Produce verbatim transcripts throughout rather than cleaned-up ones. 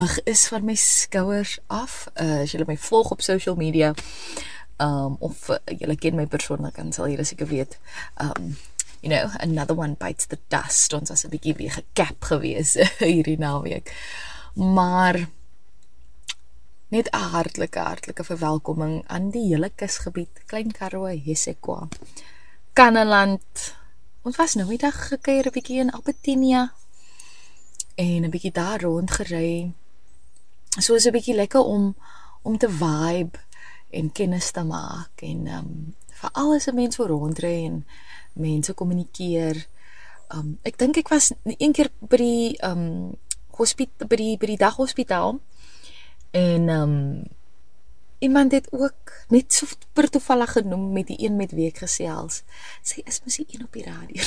is van my skouers af. Uh, as julle my volg op social media, um, of uh, julle ken my persoonlik, dan sal julle seker weet, um, you know, another one bites the dust. Ons was 'n bietjie weer gekap gewees hierdie naweek. Maar net 'n hartlike, hartlike verwelkoming aan die hele kusgebied, Klein Karoo, Hesekwa, Kannaland. Ons was nou die dag gekuier 'n bietjie in Albertinia en 'n bietjie daar rondgery. So is 'n bietjie lekker om om te vibe en kennis te maak en um, veral as 'n mens voor rondry en mense kommunikeer. Um, ek dink ek was een keer by die um, hospitaal, by die by die daghospitaal en um, iemand het ook net so per toevallig genoem met die een met wie ek gesels. Sy is mos die een op die radio.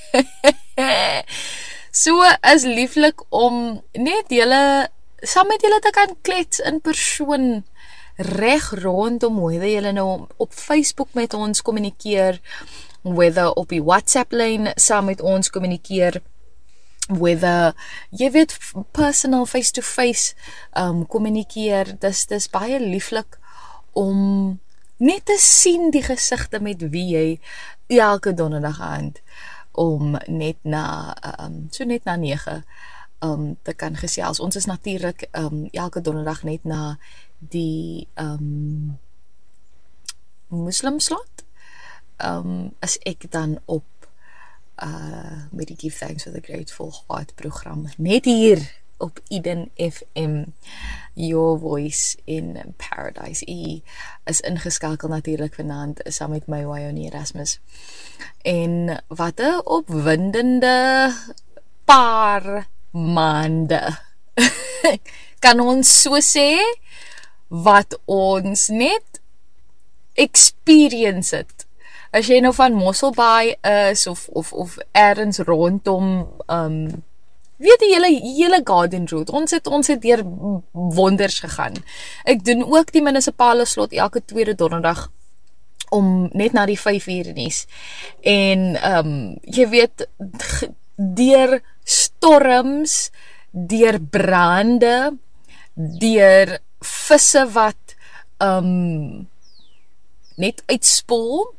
So is lieflik om net julle saam met julle te kan klets in persoon reg rondom, whether julle nou op Facebook met ons kommunikeer, whether op die WhatsApp lyn saam met ons kommunikeer, whether jy weet personal face to face um, kommunikeer. Dis dis baie lieflik om net te sien die gesigte met wie jy elke donderdag aand om net na um, so net na nege um, te kan gesels. Ons is natuurlik um, elke donderdag net na die um, Muslimslot. Um, as ek dan op uh, met die Give Thanks for the Grateful Heart program net hier op Eden F M, Your Voice in Paradise E, is ingeskakel natuurlik vanaand saam met my Wyonie Erasmus. En wat 'n opwindende paar maande kan ons so sê, wat ons net experience het. As jy nou van Mosselbaai is of of of ergens rondom um weet die hele hele Garden Route. Ons het ons het deur wonders gegaan. Ek doen ook die munisipale slot elke tweede donderdag om net na die vyf uur nuus. En um jy weet deur storms, deur brande, deur visse wat um net uitspoel,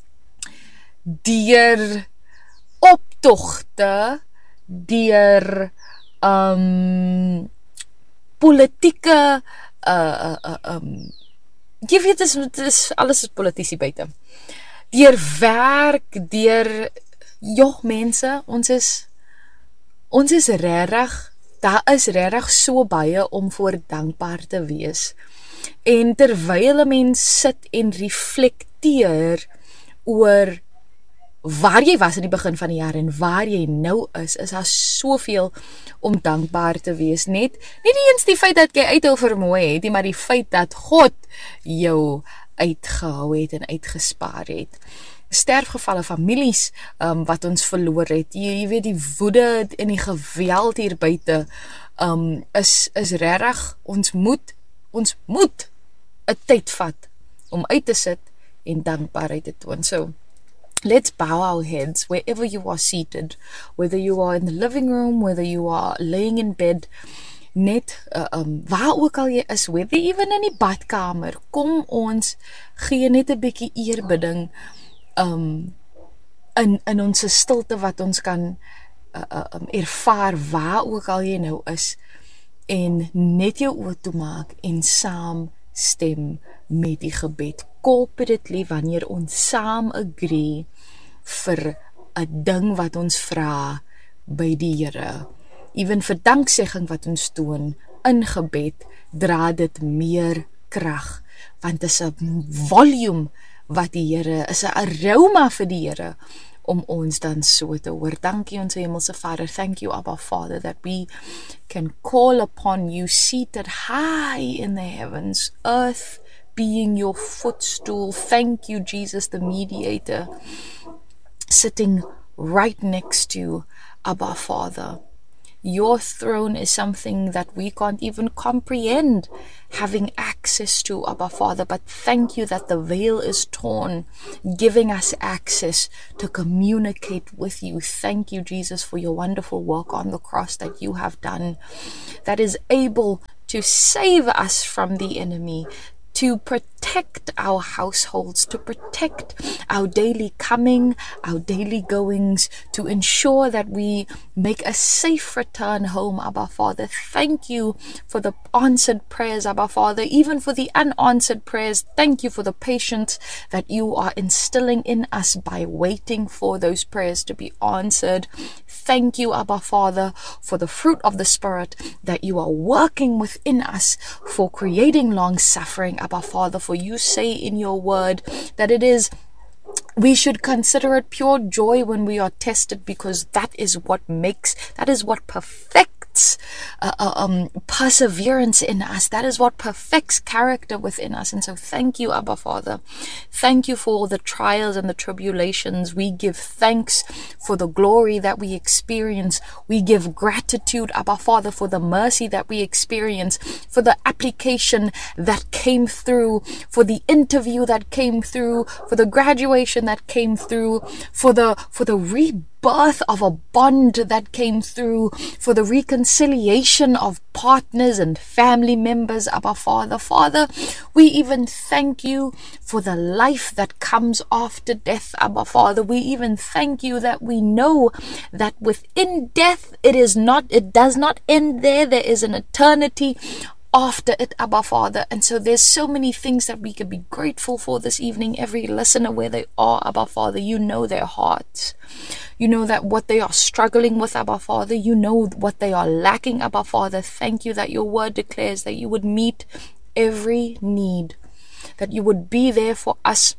deur optogte, deur um, politieke uh, uh, um, jy weet, is, is, alles is politisie buite. Deur werk, deur joh mense, ons is ons is regtig, daar is regtig so baie om voor dankbaar te wees. En terwyl 'n mens sit en reflekteer oor waar jy was in die begin van die jaar en waar jy nou is, is daar soveel om dankbaar te wees. Net, nie eens die feit dat jy uithou vermooi het, maar die feit dat God jou uitgehou het en uitgespaar het. Sterfgevalle, families um, wat ons verloor het, jy, jy weet die woede en die geweld hier buite um, is, is regtig, ons moet, ons moet 'n tyd vat om uit te sit en dankbaarheid te toon. So, let's bow our heads wherever you are seated, whether you are in the living room, whether you are laying in bed, net, uh, um, waar ook al jy is, whether even in die badkamer, kom ons gee net 'n bietjie eerbidding um, in, in ons stilte wat ons kan uh, uh, um, ervaar waar ook al jy nou is, en net jou oë toemaak en saam stem met die gebed. Corporately, wanneer ons saam agree vir 'n ding wat ons vra by die Here, ewen vir danksegging wat ons toon in gebed, dra dit meer krag, want dit is 'n volume wat die Here, is 'n aroma vir die Here om ons dan so te hoor. Dankie ons Hemelse Vader, thank you Abba Father, that we can call upon you seated high in the heavens, earth being your footstool. Thank you, Jesus, the mediator, sitting right next to Abba Father. Your throne is something that we can't even comprehend having access to, Abba Father. But thank you that the veil is torn, giving us access to communicate with you. Thank you, Jesus, for your wonderful work on the cross that you have done, that is able to save us from the enemy, to protect our households, to protect our daily coming, our daily goings, to ensure that we make a safe return home, Abba Father. Thank you for the answered prayers, Abba Father, even for the unanswered prayers. Thank you for the patience that you are instilling in us by waiting for those prayers to be answered. Thank you, Abba Father, for the fruit of the Spirit that you are working within us, for creating long suffering, Abba Father. For you say in your word that it is, we should consider it pure joy when we are tested, because that is what makes, that is what perfects uh, uh, um, perseverance in us. That is what perfects character within us. And so thank you, Abba Father. Thank you for the trials and the tribulations. We give thanks for the glory that we experience. We give gratitude, Abba Father, for the mercy that we experience, for the application that came through, for the interview that came through, for the graduation that came through, for the for the rebirth of a bond that came through, for the reconciliation of partners and family members, Abba Father. Father, we even thank you for the life that comes after death, Abba Father. We even thank you that we know that within death it is not, it does not end there. There is an eternity after it, Abba Father. And so there's so many things that we can be grateful for this evening. Every listener, where they are, Abba Father, you know their hearts. You know that what they are struggling with, Abba Father. You know what they are lacking, Abba Father. Thank you that your word declares that you would meet every need, that you would be there for us.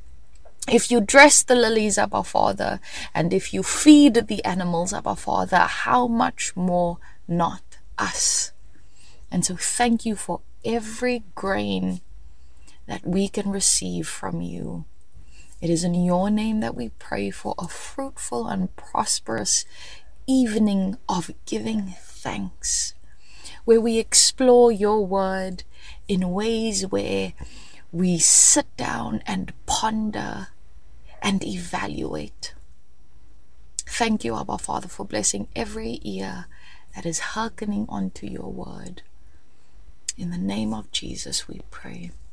If you dress the lilies, Abba Father, and if you feed the animals, Abba Father, how much more not us? And so thank you for every grain that we can receive from you. It is in your name that we pray for a fruitful and prosperous evening of giving thanks, where we explore your word in ways where we sit down and ponder and evaluate. Thank you, Abba Father, for blessing every ear that is hearkening onto your word. In the name of Jesus we pray.